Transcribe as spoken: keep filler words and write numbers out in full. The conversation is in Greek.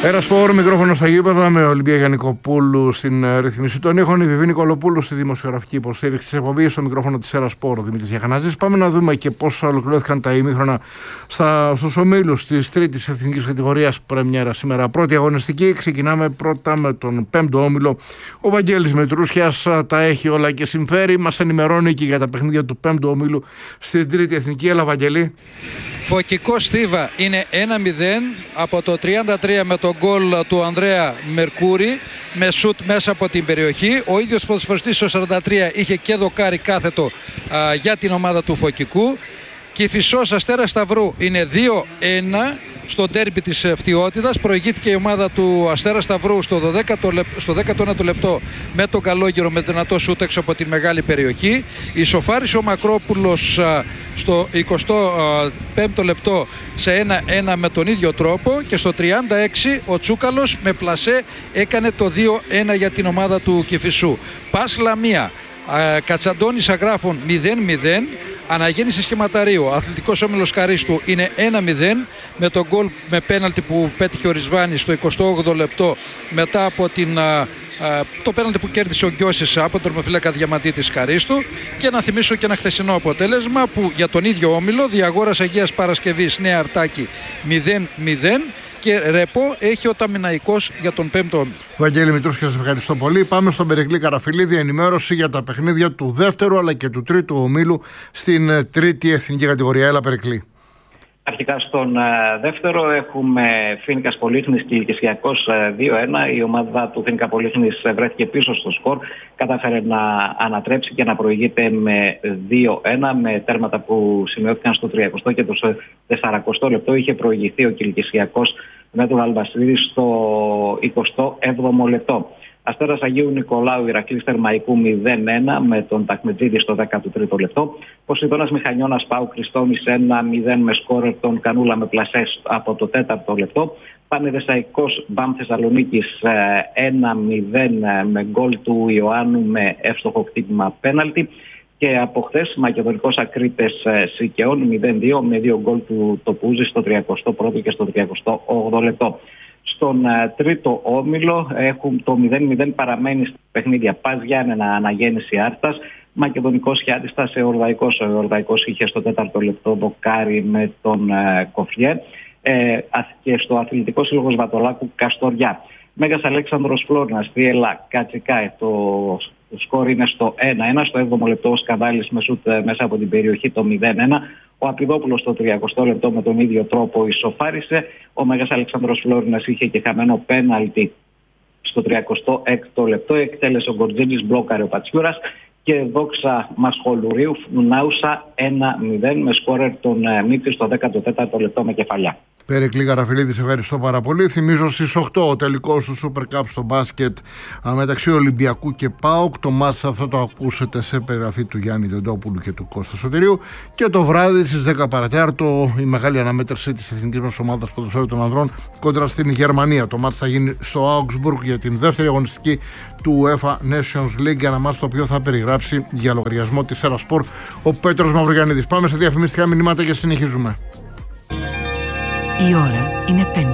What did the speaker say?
Ένα σπορ, μικρόφωνο στα γήπεδα με Ολυμπία Γιαννικοπούλου στην ρύθμιση των ήχων, η Βιβή Νικολοπούλου στη δημοσιογραφική υποστήριξη τη εκπομπή, στο μικρόφωνο τη Ένα Σπορ, Δημήτρης Γιαχανάτζης. Πάμε να δούμε και πώς ολοκληρώθηκαν τα ημίχρονα στους ομίλους της τρίτης εθνικής κατηγορίας πρεμιέρα σήμερα. Πρώτη αγωνιστική, ξεκινάμε πρώτα με τον πέμπτο όμιλο. Ο Βαγγέλης Μετρούσιας τα έχει όλα και συμφέρει. Μας ενημερώνει και για τα παιχνίδια του πέμπτου ομίλου στην τρίτη εθνική. Έλα, Βαγγέλη. Φωκικός Στίβα είναι ένα μηδέν από το τριάντα τρία με τον γκολ του Ανδρέα Μερκούρη με σουτ μέσα από την περιοχή. Ο ίδιος ποδοσφαιριστής στο σαράντα τρία είχε και δοκάρι κάθετο α, για την ομάδα του Φωκικού. Κηφισός Αστέρας Σταυρού είναι δύο ένα στο ντέρμπι της Φτιότητας. Προηγήθηκε η ομάδα του Αστέρα Σταυρού στο δέκατο ένατο λεπτό με τον Καλόγερο με δυνατό σούτ έξω από την μεγάλη περιοχή. Ισοφάρισε ο Μακρόπουλος α, στο εικοστό πέμπτο λεπτό σε ένα ένα με τον ίδιο τρόπο και στο τριάντα έξι ο Τσούκαλος με πλασέ έκανε το δύο ένα για την ομάδα του Κηφισού. Πας Λαμία, Κατσαντώνης Αγράφων μηδέν μηδέν. Αναγέννηση Σχηματαρίου, Αθλητικός Όμιλος Καρίστου είναι ένα μηδέν με τον γκολ με πέναλτι που πέτυχε ο Ρισβάνης στο εικοστό όγδοο λεπτό μετά από την, α, α, το πέναλτι που κέρδισε ο Γκιώσης από τον ορμοφύλακα Διαμαντή της Καρίστου. Και να θυμίσω και ένα χθεσινό αποτέλεσμα που για τον ίδιο όμιλο, Διαγόρας Αγίας Παρασκευής Νέα Αρτάκη μηδέν μηδέν και ρεπό έχει ο Ταμιναϊκός για τον πέμπτο όμιλο. Βαγγέλη Μητρούσια, σας ευχαριστώ πολύ. Πάμε στον Περικλή Καραφιλίδη, ενημέρωση για τα παιχνίδια του δεύτερου αλλά και του τρίτου ομίλου στην τρίτη εθνική κατηγορία. Έλα, Περικλή. Αρχικά στον uh, δεύτερο έχουμε Φοίνικας Πολύχνης και Λυκησιακός uh, δύο ένα. Η ομάδα του Φοίνικα Πολύχνης uh, βρέθηκε πίσω στο σκορ. Κατάφερε να ανατρέψει και να προηγείται με δύο ένα με τέρματα που σημειώθηκαν στο τριακοστό και το τεσσαρακοστό λεπτό. Είχε προηγηθεί ο Κιλκησιακός με τον Αλβασίδη στο εικοστό έβδομο λεπτό. Αστέρας Αγίου Νικολάου Ηρακλής Θερμαϊκού μηδέν ένα με τον Τακμετζίδη στο δέκατο τρίτο λεπτό. Ποσειδώνας Μηχανιώνας Πάου Χριστόμης ένα μηδέν με σκόρερ τον Κανούλα με πλασές από το τέταρτο λεπτό. Πανεδεσσαϊκός Μπαμ Θεσσαλονίκης ένα μηδέν με γκολ του Ιωάννου με εύστοχο χτύπημα πέναλτι. Και από χθες Μακεδονικός Ακρίτες Σικαιών μηδέν δύο με δύο γκολ του Τοπούζη στο τριακοστό πρώτο και στο τριακοστό όγδοο λεπτό. Στον uh, τρίτο όμιλο έχουν το μηδέν μηδέν παραμένει στα παιχνίδια Πας Γιάννενα Αναγέννηση Άρτας, Μακεδονικός Χιάτιστα σε Ορδαϊκός. Ο Ορδαϊκός είχε στο τέταρτο λεπτό δοκάρι με τον uh, Κοφιέ ε, και στο Αθλητικό Σύλλογο Βατολάκου Καστοριά. Μέγας Αλέξανδρος Φλόρνας, Θίελα Κατσικά, το, το σκορ είναι στο ένα ένα. Στο έβδομο λεπτό ο Σκαβάλης με σούτ μέσα από την περιοχή το μηδέν ένα. Ο Απιδόπουλος στο τριακοστό λεπτό με τον ίδιο τρόπο ισοφάρισε. Ο Μέγας Αλεξάνδρος Φλόρινας είχε και χαμένο πέναλτι στο τριακοστό έκτο λεπτό. Εκτέλεσε ο Γκορτζίνης, μπλόκαρε ο Πατσιούρας. Και Δόξα Μασχολουρίου Φνουνάουσα ένα μηδέν με σκόρερ τον Μίτση στο δέκατο τέταρτο λεπτό με κεφαλιά. Περικλή Καραφιλίδη, σε ευχαριστώ πάρα πολύ. Θυμίζω στις οκτώ ο τελικός του Super Cup στο μπάσκετ μεταξύ Ολυμπιακού και ΠΑΟΚ. Το μάτσα θα το ακούσετε σε περιγραφή του Γιάννη Δεντόπουλου και του Κώστα Σωτηρίου. Και το βράδυ στις δέκα παρατέταρτο η μεγάλη αναμέτρηση της εθνικής μας ομάδας ποδοσφαίρου των ανδρών κόντρα στην Γερμανία. Το μάτσα θα γίνει στο Augsburg για την δεύτερη αγωνιστική του UEFA Nations League. Ένα μάτσα το οποίο θα περιγράψει για λογαριασμό της Ένα Σπορ ο Πέτρος Μαυρογιαννίδης. Πάμε σε διαφημιστικά μηνύματα και συνεχίζουμε. Η ώρα είναι πέντε.